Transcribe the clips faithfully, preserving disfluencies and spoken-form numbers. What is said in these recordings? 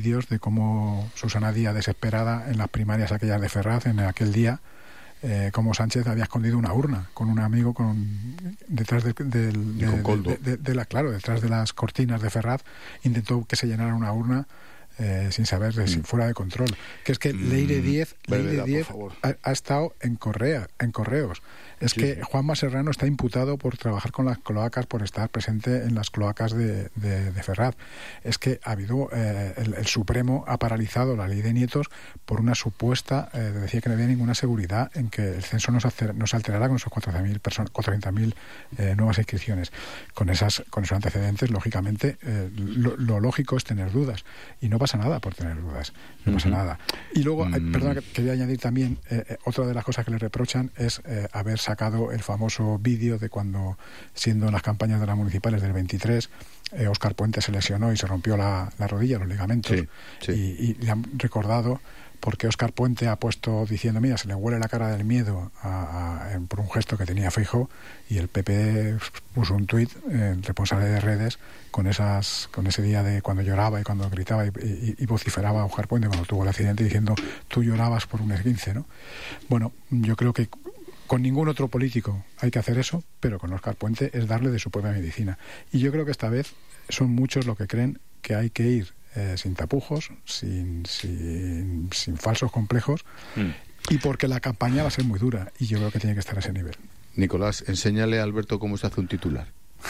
vídeos de cómo Susana Díaz, desesperada en las primarias aquellas de Ferraz, en aquel día, eh, cómo Sánchez había escondido una urna con un amigo con detrás de, de, de, de, de, de, de la claro detrás de las cortinas de Ferraz, intentó que se llenara una urna. Eh, sin saber, de, mm. fuera de control. Que es que mm. Leire Díez, Leire Díez ha, ha estado en Correa, en Correos. Es sí, que sí. Juanma Serrano está imputado por trabajar con las cloacas, por estar presente en las cloacas de, de, de Ferraz. Es que ha habido, eh, el, el Supremo ha paralizado la ley de nietos por una supuesta, eh, decía que no había ninguna seguridad en que el censo no se, alter, no se alterará con esos cuatrocientas mil eh, nuevas inscripciones. Con esas con esos antecedentes, lógicamente, eh, lo, lo lógico es tener dudas. Y no pasa nada por tener dudas, no uh-huh. pasa nada. Y luego, uh-huh. eh, perdona, que quería añadir también, eh, eh, otra de las cosas que le reprochan es eh, haber sacado el famoso vídeo de cuando, siendo en las campañas de las municipales del veintitrés, eh, Óscar Puente se lesionó y se rompió la, la rodilla, los ligamentos, sí, sí. Y, y le han recordado porque Óscar Puente ha puesto diciendo, mira, se le huele la cara del miedo a, a, por un gesto que tenía Feijóo, y el P P puso un tuit, eh, responsable de redes, con esas con ese día de cuando lloraba y cuando gritaba y, y, y vociferaba a Óscar Puente cuando tuvo el accidente, diciendo, tú llorabas por un esguince, ¿no? Bueno, yo creo que con ningún otro político hay que hacer eso, pero con Óscar Puente es darle de su propia medicina. Y yo creo que esta vez son muchos los que creen que hay que ir Eh, sin tapujos, sin, sin, sin falsos complejos, mm. y porque la campaña va a ser muy dura, y yo creo que tiene que estar a ese nivel. Nicolás, enséñale a Alberto cómo se hace un titular.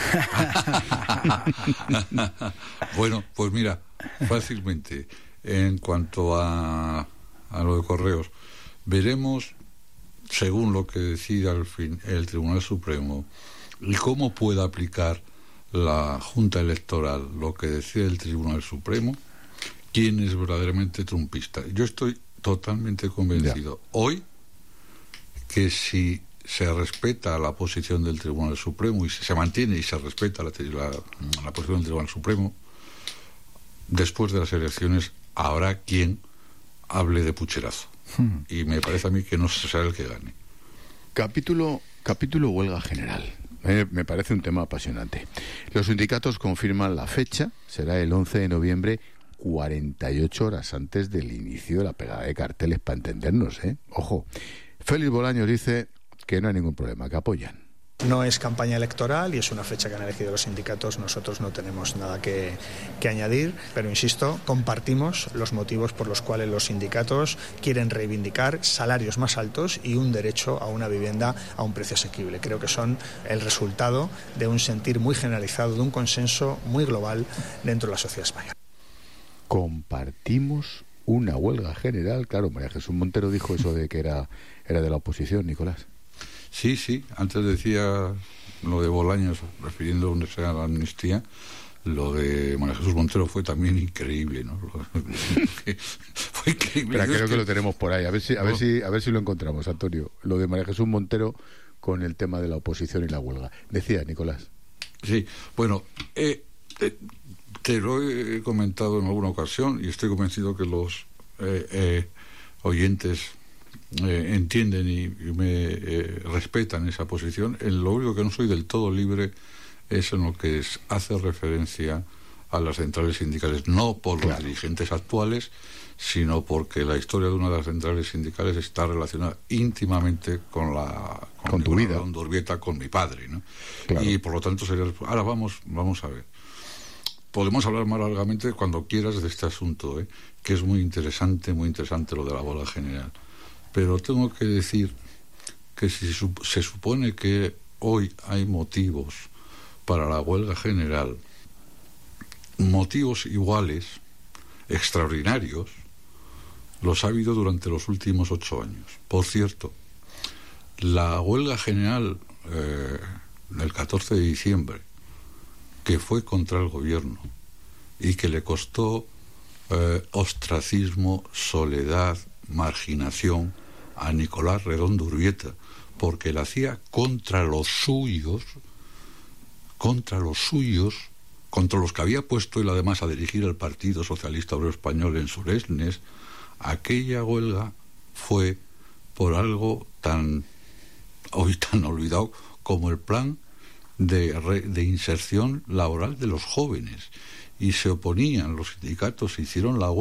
Bueno, pues mira, fácilmente, en cuanto a, a lo de Correos, veremos, según lo que decida al fin el Tribunal Supremo, y cómo pueda aplicar la Junta Electoral lo que decide el Tribunal Supremo, quién es verdaderamente trumpista. Yo estoy totalmente convencido ya. hoy que si se respeta la posición del Tribunal Supremo y si se mantiene y se respeta la, la, la posición del Tribunal Supremo, después de las elecciones habrá quien hable de pucherazo. Hmm. Y me parece a mí que no será el que gane. Capítulo, capítulo huelga general. Eh, me parece un tema apasionante. Los sindicatos confirman la fecha, será el once de noviembre, cuarenta y ocho horas antes del inicio de la pegada de carteles, para entendernos, ¿eh? Ojo, Félix Bolaños dice que no hay ningún problema, que apoyan. No es campaña electoral y es una fecha que han elegido los sindicatos. Nosotros no tenemos nada que, que añadir, pero insisto, compartimos los motivos por los cuales los sindicatos quieren reivindicar salarios más altos y un derecho a una vivienda a un precio asequible. Creo que son el resultado de un sentir muy generalizado, de un consenso muy global dentro de la sociedad española. Compartimos una huelga general. Claro, María Jesús Montero dijo eso de que era, era de la oposición, Nicolás. Sí, sí, antes decía lo de Bolaños, refiriéndose a la amnistía, lo de María Jesús Montero fue también increíble, ¿no? Fue increíble. Pero creo que... que lo tenemos por ahí, a ver si, a ver si, a ver si lo encontramos, Antonio. Lo de María Jesús Montero con el tema de la oposición y la huelga. Decía, Nicolás. Sí, bueno, eh, eh, te lo he comentado en alguna ocasión y estoy convencido que los eh, eh, oyentes Eh, entienden y, y me eh, respetan esa posición. En lo único que no soy del todo libre es en lo que es, hace referencia a las centrales sindicales, no por los claro. dirigentes actuales, sino porque la historia de una de las centrales sindicales está relacionada íntimamente con la con, con tu vida, con Urbieta, con mi padre, ¿no? Claro. Y por lo tanto sería. Ahora vamos, vamos a ver. Podemos hablar más largamente cuando quieras de este asunto, ¿eh? Que es muy interesante, muy interesante lo de la huelga general. Pero tengo que decir que si se supone que hoy hay motivos para la huelga general, motivos iguales, extraordinarios, los ha habido durante los últimos ocho años. Por cierto, la huelga general eh, del catorce de diciembre, que fue contra el gobierno y que le costó eh, ostracismo, soledad, marginación a Nicolás Redondo Urbieta, porque la hacía contra los suyos, contra los suyos, contra los que había puesto él además a dirigir el Partido Socialista Obrero Español en Suresnes. Aquella huelga fue por algo tan hoy tan olvidado como el plan de, re, de inserción laboral de los jóvenes, y se oponían los sindicatos, se hicieron la huelga